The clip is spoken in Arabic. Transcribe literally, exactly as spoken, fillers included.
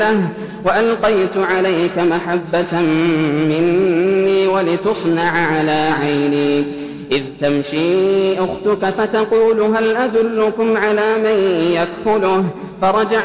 وألقيت عليك محبة مني ولتصنع على عيني إذ تمشي أختك فتقول هل أدلكم على من يكفله فرجع